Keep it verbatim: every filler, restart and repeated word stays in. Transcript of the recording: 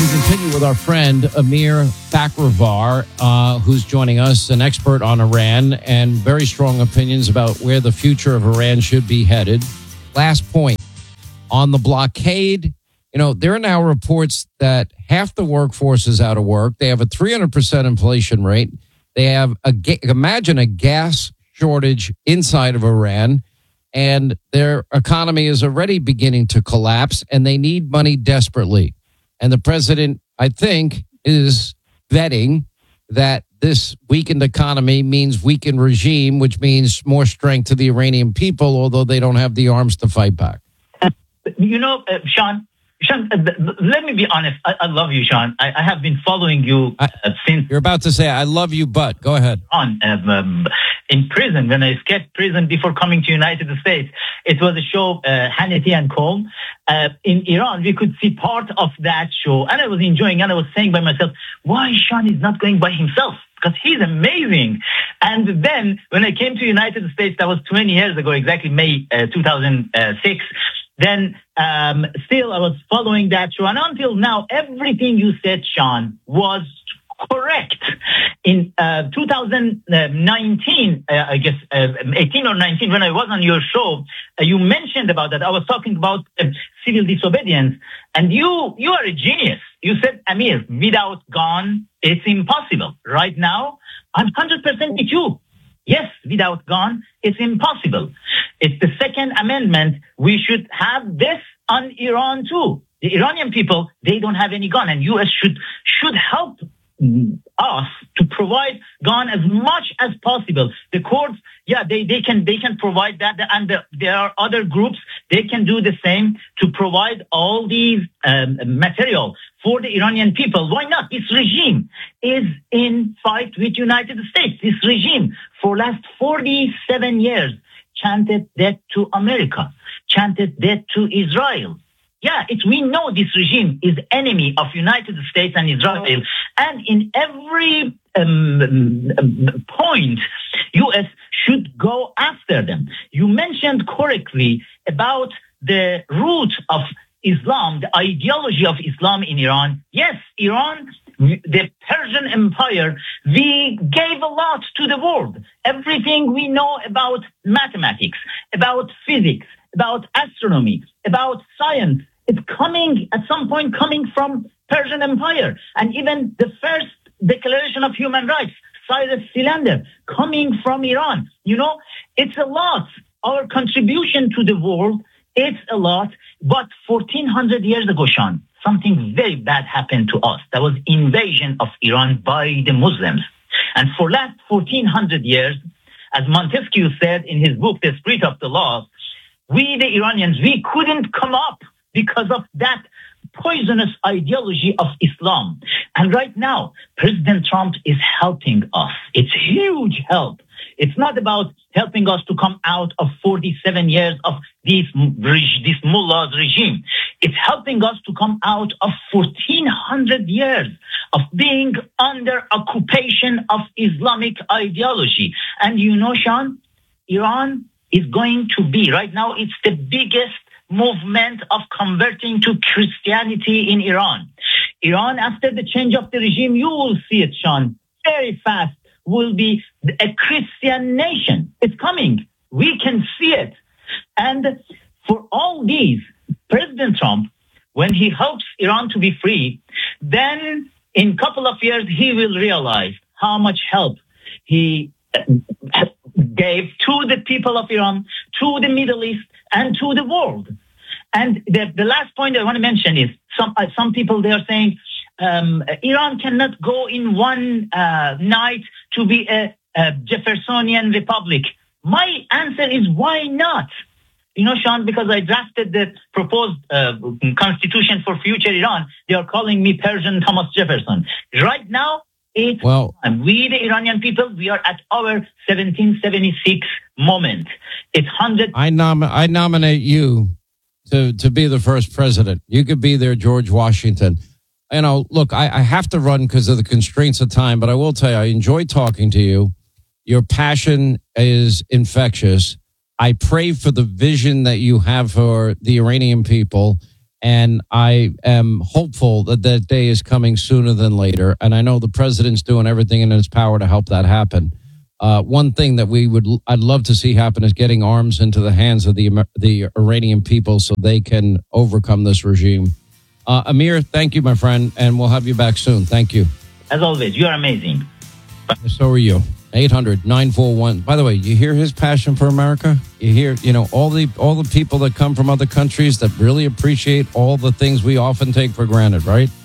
we continue with our friend Amir Fakhravar, uh, who's joining us, an expert on Iran and very strong opinions about where the future of Iran should be headed. Last point on the blockade. You know, there are now reports that half the workforce is out of work. They have a three hundred percent inflation rate. They have a imagine a gas shortage inside of Iran, and their economy is already beginning to collapse, and they need money desperately. And the president, I think, is vetting that this weakened economy means weakened regime, which means more strength to the Iranian people, although they don't have the arms to fight back. You know, uh, Sean, Sean, uh, let me be honest. I, I love you, Sean. I, I have been following you uh, I, since... You're about to say, I love you, but go ahead. On um, um, in prison, when I escaped prison before coming to United States, it was a show, uh, Hannity and Cole. Uh, in Iran, we could see part of that show, and I was enjoying, and I was saying by myself, why Sean is not going by himself? Because he's amazing. And then when I came to United States, that was twenty years ago, exactly May uh, two thousand six, then um, still I was following that show. And until now, everything you said, Sean, was correct. In uh, two thousand nineteen, uh, I guess uh, eighteen or nineteen, when I was on your show, uh, you mentioned about that. I was talking about uh, civil disobedience. And you, you are a genius. You said, Amir, without gun, it's impossible. Right now, I'm one hundred percent with you. Yes, without gun, it's impossible. It's the Second Amendment. We should have this on Iran too. The Iranian people, they don't have any gun, and U S should should help us to provide gun as much as possible. The courts, yeah, they, they can they can provide that, and the, there are other groups, they can do the same to provide all these um, material for the Iranian people. Why not? This regime is in fight with United States. This regime for last forty-seven years chanted death to America, chanted death to Israel. Yeah, it's, we know this regime is enemy of United States and Israel. And in every um, point, U S should go after them. You mentioned correctly about the root of Islam, the ideology of Islam in Iran. Yes, Iran, the Persian Empire, we gave a lot to the world. Everything we know about mathematics, about physics, about astronomy, about science, it's coming at some point coming from Persian Empire. And even the first Declaration of Human Rights, Cyrus Cylinder, coming from Iran. You know, it's a lot. Our contribution to the world, it's a lot. But fourteen hundred years ago, Sean, something very bad happened to us. That was invasion of Iran by the Muslims. And for last fourteen hundred years, as Montesquieu said in his book, The Spirit of the Law, we, the Iranians, we couldn't come up because of that poisonous ideology of Islam. And right now, President Trump is helping us. It's huge help. It's not about helping us to come out of forty-seven years of this, this mullah's regime. It's helping us to come out of fourteen hundred years of being under occupation of Islamic ideology. And you know, Sean, Iran is going to be, right now, it's the biggest movement of converting to Christianity in Iran. Iran, after the change of the regime, you will see it, Sean, very fast, will be a Christian nation. It's coming. We can see it. And for all these, President Trump, when he hopes Iran to be free, then in a couple of years, he will realize how much help he gave to the people of Iran, to the Middle East, and to the world. And the, the last point I want to mention is some uh, some people, they are saying um, Iran cannot go in one uh, night to be a, a Jeffersonian republic. My answer is why not? You know, Sean, because I drafted the proposed uh, constitution for future Iran, they are calling me Persian Thomas Jefferson. Right now, it's well, and we, the Iranian people, we are at our seventeen seventy-six moment. It's one hundred. I, nom- I nominate you to, to be the first president. You could be there, George Washington. You know, look, I, I have to run because of the constraints of time, but I will tell you, I enjoy talking to you. Your passion is infectious. I pray for the vision that you have for the Iranian people. And I am hopeful that that day is coming sooner than later. And I know the president's doing everything in his power to help that happen. Uh, one thing that we would, I'd love to see happen is getting arms into the hands of the the Iranian people so they can overcome this regime. Uh, Amir, thank you, my friend, and we'll have you back soon. Thank you. As always, you are amazing. So are you. eight hundred nine four one. By the way, you hear his passion for America? You hear, you know, all the all the people that come from other countries that really appreciate all the things we often take for granted, right?